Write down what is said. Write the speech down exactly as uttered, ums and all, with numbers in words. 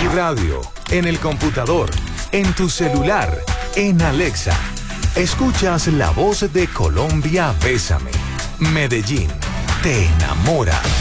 tu radio, en el computador, en tu celular, en Alexa. Escuchas la voz de Colombia Bésame. Medellín te enamora.